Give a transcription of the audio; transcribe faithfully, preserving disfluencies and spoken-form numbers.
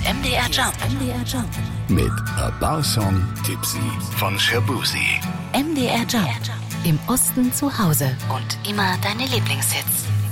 M D R Jump. M D R Jump. Mit A Bar Song Tipsy von Shabuzi. M D R Jump. Im Osten zu Hause und immer deine Lieblingshits.